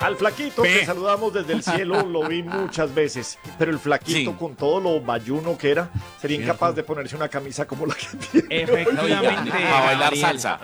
Al flaquito que saludamos desde el cielo lo vi muchas veces, pero el flaquito con todo lo bayuno que era, sería incapaz de ponerse una camisa como la que tiene. Efectivamente. A bailar salsa.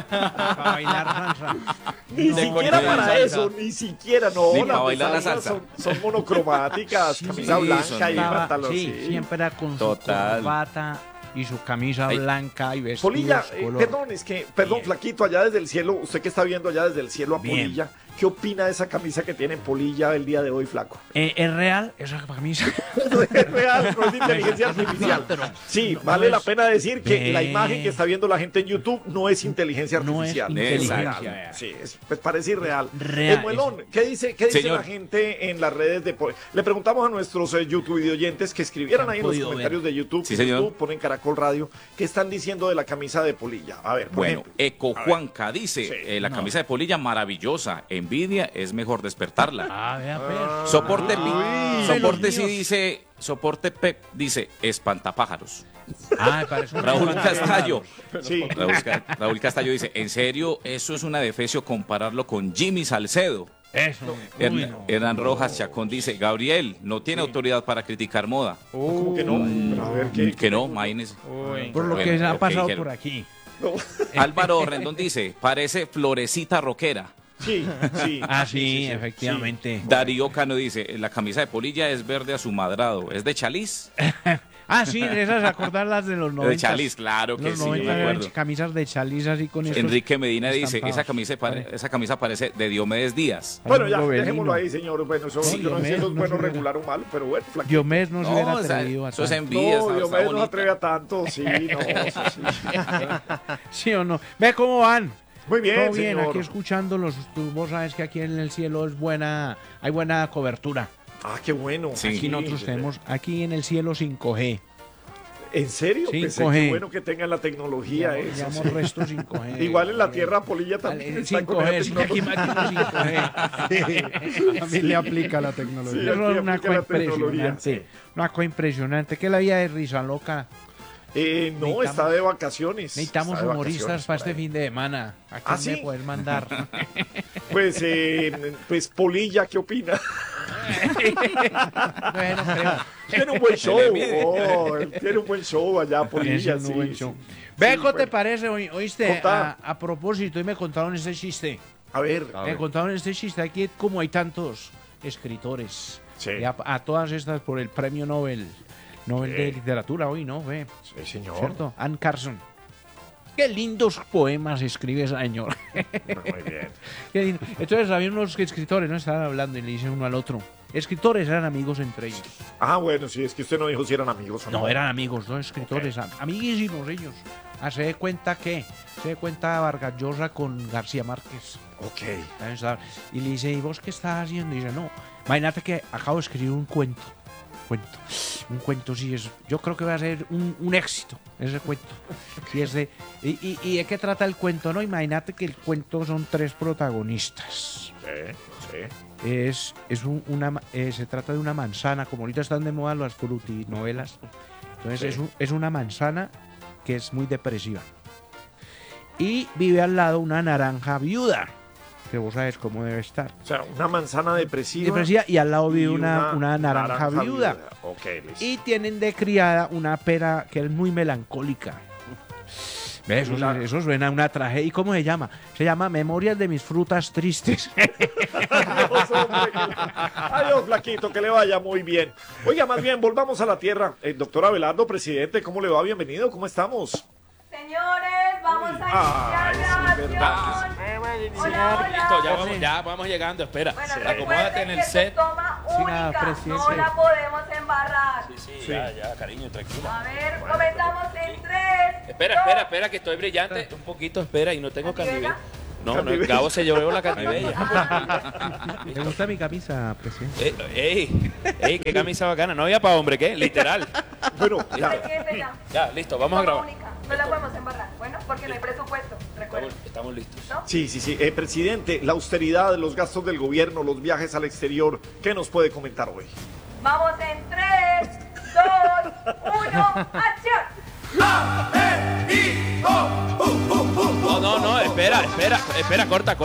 A bailar salsa. Ni siquiera para eso, ni siquiera, no. Ni Las para bailar la salsas salsa. son monocromáticas, camisa blanca y pantalón. Sí, siempre era con Total. su corbata y su camisa blanca y vestidos Polilla, color. perdón, flaquito, allá desde el cielo, usted que está viendo allá desde el cielo a Bien. Polilla, ¿qué opina de esa camisa que tiene Polilla el día de hoy, flaco? ¿Es real esa camisa? No es real, no es de inteligencia artificial. Sí, vale la pena decir que la imagen que está viendo la gente en YouTube no es inteligencia No es artificial. inteligencia. Sí, pues parece irreal. Real, Muelón, ¿qué dice Señor. la gente en las redes de Le preguntamos a nuestros YouTube oyentes que escribieran ahí en los podido comentarios de YouTube, Sí, que señor. YouTube ponen Caracol Radio, ¿qué están diciendo de la camisa de Polilla? A ver, por Bueno, ejemplo. Eco Juanca dice, Sí. la camisa de Polilla maravillosa, envidia es mejor despertarla. Ah, vea, pues. Soporte Ay, sí los dice, soporte Pep dice, espantapájaros. Ah, parece un Raúl espantapájaros. Castallo. Sí. Raúl Castallo dice, en serio, eso es una defecio compararlo con Jimmy Salcedo. Eso. Hernán Rojas Chacón dice, Gabriel, no tiene autoridad para criticar moda. ¿Cómo que no? Pero a ver, ¿qué? Que no, imagínese. Por lo que Bueno, ha ok, pasado dijeron. por aquí. No. Álvaro Rendón dice, parece florecita rockera. Sí, sí. Ah, sí, efectivamente. Darío Cano dice, la camisa de Polilla es verde a su madrado. ¿Es de Chaliz? Ah, sí, de esas acordarlas de los 90. De Chaliz, claro que Los sí, yo 90 me eran acuerdo. camisas de Chaliz así con estos Enrique Medina dice, estampados. esa camisa parece de Diomedes Díaz. Bueno, ya, Gobelino. dejémoslo ahí, señor. Bueno, eso Sí, yo no sé si eso es no bueno, se hubiera- regular o malo, pero bueno, flaquito. Diomedes no se hubiera o sea, atrevido a eso es tanto. envidia, No, está Dios mío, no se bonita. atreve a tanto, sí, no, sí. ¿Sí o no? Ve cómo van. Muy bien, Todo bien, señor. aquí escuchándolos. Vos sabes que aquí en el cielo es buena, hay buena cobertura. Ah, qué bueno. Sí. Aquí nosotros tenemos, aquí en el cielo 5G. ¿En serio? 5G. Pensé que bueno que tengan la tecnología esa. Llamamos resto 5G. Igual en la Tierra Polilla también está con 5G, esa sí, aquí tecnología. más 5G. También le aplica la tecnología. Sí, Eso aquí es una aplica cosa la tecnología. impresionante. Una cosa impresionante. Que la vida de risa loca. No, Necesitamos- está de vacaciones. Necesitamos Está de humoristas vacaciones para por este ahí. fin de semana. ¿A ¿Ah, quién sí? me puedes mandar? Pues Polilla, ¿qué opina? Bueno, creo. Tiene un buen show. le mide. Tiene un buen show allá, Polilla. Es un Sí, buen sí. show. Sí, Beco, ¿te bueno. parece? Oíste, Contá. a propósito, y me contaron este chiste. A ver. Me contaron este chiste. Aquí, como hay tantos escritores, Sí. y a todas estas por el premio Nobel Sí. de Literatura hoy, ¿no? Ve, Sí, señor. ¿cierto? Anne Carson. Qué lindos poemas escribe esa señora. Muy bien. Qué lindo. Entonces había unos escritores, ¿no? Estaban hablando y le dicen uno al otro. Escritores eran amigos entre ellos. Ah, bueno, sí, es que usted no dijo si eran amigos o no. No, eran amigos, no escritores, amiguísimos ellos. Ah, se da cuenta Vargas Llosa con García Márquez. Ok. Ahí está. Y le dice, ¿y vos qué estás haciendo? Y dice, no, imagínate que acabo de escribir un cuento. Un cuento, sí, yo creo que va a ser un éxito ese cuento. Y ¿de qué trata el cuento? No, imagínate que el cuento son 3 protagonistas. Sí, sí. Se trata de una manzana, como ahorita están de moda las frutinovelas. Entonces Sí. es una manzana que es muy depresiva. Y vive al lado una naranja viuda, que vos sabes cómo debe estar. O sea, una manzana depresiva. Depresiva, y al lado y vive una naranja viuda. Ok, listo. Y tienen de criada una pera que es muy melancólica. ¿Ves? Eso suena a una tragedia. ¿Y cómo se llama? Se llama Memorias de mis frutas tristes. Adiós, hombre. Adiós, flaquito, que le vaya muy bien. Oiga, más bien, volvamos a la tierra. Doctor Abelardo, presidente, ¿cómo le va? Bienvenido, ¿cómo estamos? Señores, vamos a Ay, iniciar sí, grabación. Hola, hola. Listo, ya vamos llegando, espera. Bueno, Acomódate en recuerden el que set. es toma Sí, nada, única, presidente. no la podemos embarrar. Sí, ya, cariño, tranquila. A ver, comenzamos en 3. Espera, que estoy brillante. Un poquito, espera, y no tengo ¿Canibela? canibella. No, Gabo se llevó la canibella. ¿Te gusta mi camisa, presidente? Ey, qué camisa bacana. No había para hombre, ¿qué? Literal. Bueno, ya. Presidente, ya. Ya, listo, vamos a Toma grabar. única, no la podemos embarrar. Bueno, porque no hay presupuesto, recuerden. Estamos listos. ¿No? Sí, sí, sí. Presidente, la austeridad, los gastos del gobierno, los viajes al exterior, ¿qué nos puede comentar hoy? Vamos en 3, 2, 1, acción. No, espera,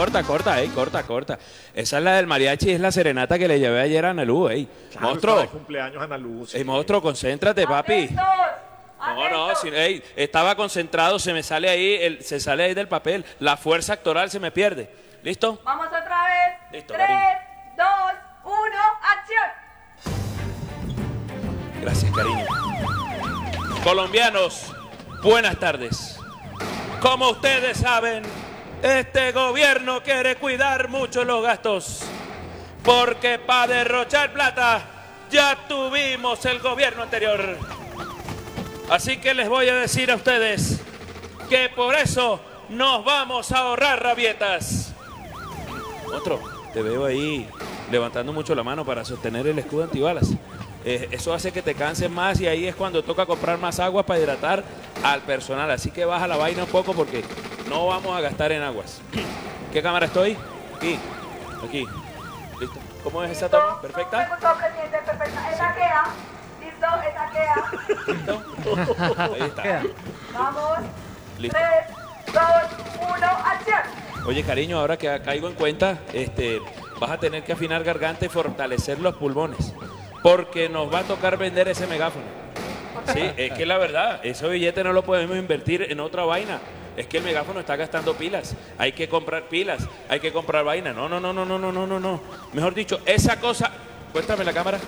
corta. Esa es la del mariachi, es la serenata que le llevé ayer a Analú, Claro, monstruo. está de cumpleaños Ana Luz. Monstruo, concéntrate, papi. ¡Atentos! No, ¡Atentos! estaba concentrado, se me sale ahí, se sale ahí del papel, la fuerza actoral se me pierde. ¿Listo? Vamos otra vez. Listo, 3, cariño. 2, 1, acción. Gracias, cariño. Colombianos, buenas tardes. Como ustedes saben, este gobierno quiere cuidar mucho los gastos, porque para derrochar plata ya tuvimos el gobierno anterior. Así que les voy a decir a ustedes que por eso nos vamos a ahorrar rabietas. Otro, te veo ahí levantando mucho la mano para sostener el escudo antibalas. Eso hace que te canses más y ahí es cuando toca comprar más agua para hidratar al personal. Así que baja la vaina un poco porque no vamos a gastar en aguas. ¿Qué cámara estoy? Aquí. ¿Listo? ¿Cómo es esa toma? Me ¿Perfecta? gustó, presidente, perfecta. Esa queda. Listo, esa queda. ¿Listo? Ahí está. Vamos. Listo. 3, 2, 1, acción. Oye, cariño, ahora que caigo en cuenta, vas a tener que afinar garganta y fortalecer los pulmones, porque nos va a tocar vender ese megáfono. Sí, es que la verdad, ese billete no lo podemos invertir en otra vaina. Es que el megáfono está gastando pilas. Hay que comprar pilas, hay que comprar vaina. No. Mejor dicho, esa cosa... Muéstrame la cámara.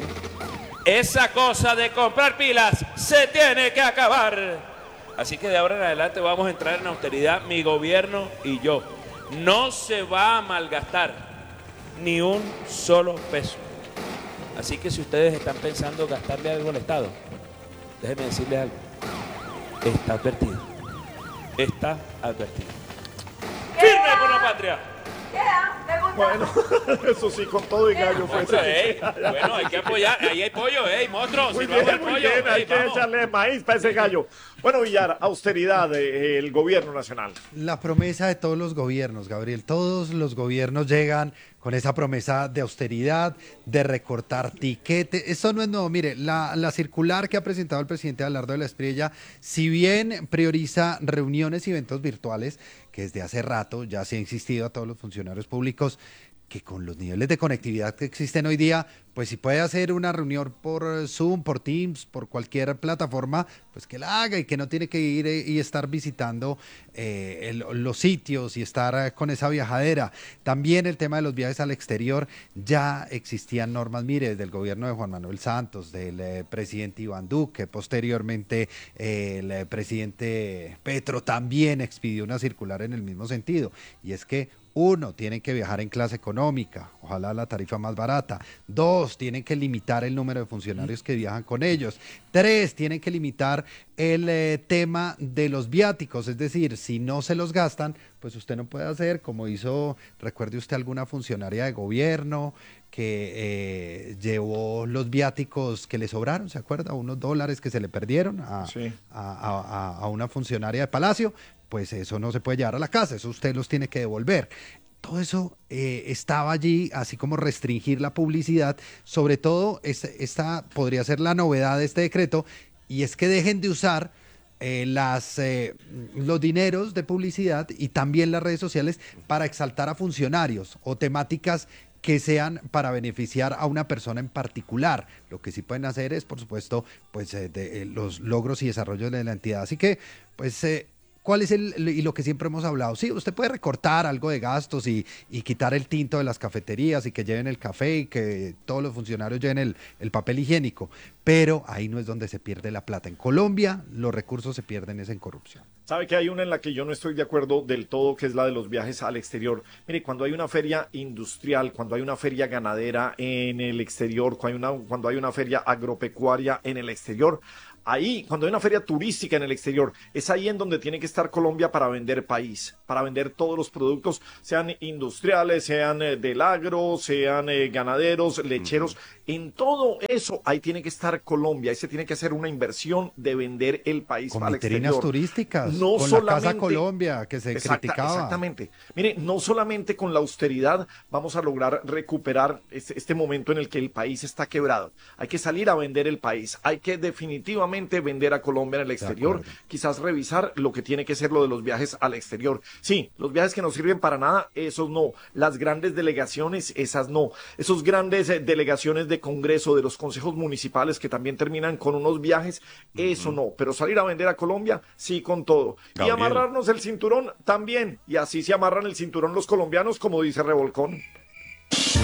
Esa cosa de comprar pilas se tiene que acabar. Así que de ahora en adelante vamos a entrar en austeridad, mi gobierno y yo. No se va a malgastar ni un solo peso. Así que si ustedes están pensando gastarle algo al Estado, déjenme decirles algo. Está advertido. Está advertido. ¡Firme por la patria! Queda, me gusta. Bueno, eso sí, con todo y gallo fue Monstruo, ese. bueno, hay que apoyar. Ahí hay pollo, monstruo. Muy Sirvamos bien, el muy pollo. bien, hay que Vamos. echarle maíz para ese gallo. Bueno, Villar, austeridad del gobierno nacional. La promesa de todos los gobiernos, Gabriel. Todos los gobiernos llegan con esa promesa de austeridad, de recortar tiquetes. Eso no es nuevo. Mire, la circular que ha presentado el presidente Abelardo de la Espriella, si bien prioriza reuniones y eventos virtuales, que desde hace rato ya se ha insistido a todos los funcionarios públicos que con los niveles de conectividad que existen hoy día, pues si puede hacer una reunión por Zoom, por Teams, por cualquier plataforma, pues que la haga y que no tiene que ir y estar visitando los sitios y estar con esa viajadera. También el tema de los viajes al exterior, ya existían normas, mire, del gobierno de Juan Manuel Santos, del presidente Iván Duque, posteriormente el presidente Petro también expidió una circular en el mismo sentido, y es que uno, tienen que viajar en clase económica, ojalá la tarifa más barata. 2, tienen que limitar el número de funcionarios que viajan con ellos. 3, tienen que limitar el tema de los viáticos, es decir, si no se los gastan, pues usted no puede hacer como hizo, recuerde usted, alguna funcionaria de gobierno que llevó los viáticos que le sobraron, ¿se acuerda? Unos dólares que se le perdieron a una funcionaria de Palacio. Pues eso no se puede llevar a la casa, eso usted los tiene que devolver. Todo eso estaba allí, así como restringir la publicidad. Sobre todo, esta podría ser la novedad de este decreto, y es que dejen de usar los dineros de publicidad y también las redes sociales para exaltar a funcionarios o temáticas que sean para beneficiar a una persona en particular. Lo que sí pueden hacer es, por supuesto, pues los logros y desarrollos de la entidad. Así que, pues... ¿cuál es y lo que siempre hemos hablado? Sí, usted puede recortar algo de gastos y quitar el tinto de las cafeterías y que lleven el café y que todos los funcionarios lleven el papel higiénico, pero ahí no es donde se pierde la plata. En Colombia los recursos se pierden es en corrupción. ¿Sabe que hay una en la que yo no estoy de acuerdo del todo, que es la de los viajes al exterior? Mire, cuando hay una feria industrial, cuando hay una feria ganadera en el exterior, cuando hay una feria agropecuaria en el exterior, ahí, cuando hay una feria turística en el exterior, es ahí en donde tiene que estar Colombia para vender país, para vender todos los productos, sean industriales, sean del agro, sean ganaderos, lecheros. En todo eso, ahí tiene que estar Colombia, ahí se tiene que hacer una inversión de vender el país con al exterior. Con vitrinas turísticas, no con solamente, la Casa Colombia, que se criticaba. Exactamente. Mire, no solamente con la austeridad vamos a lograr recuperar este momento en el que el país está quebrado. Hay que salir a vender el país, hay que definitivamente solamente vender a Colombia en el exterior, acuerdo. quizás revisar lo que tiene que ser lo de los viajes al exterior. Sí, los viajes que no sirven para nada, esos no. Las grandes delegaciones, esas no. Esos grandes delegaciones de Congreso, de los consejos municipales que también terminan con unos viajes, eso no. Pero salir a vender a Colombia, sí con todo. Y Gabriel. amarrarnos el cinturón también. Y así se amarran el cinturón los colombianos, como dice Revolcón.